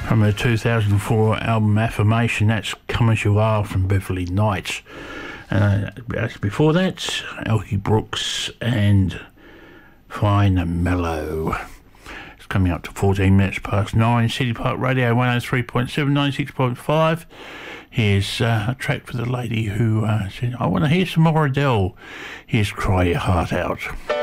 From her 2004 album Affirmation, that's Come As You Are from Beverly Knights. Before that, Elkie Brooks and Fine and Mellow. It's coming up to 14 minutes past 9. City Park Radio 103.7, 96.5. Here's a track for the lady who said, I want to hear some more Adele. Here's Cry Your Heart Out.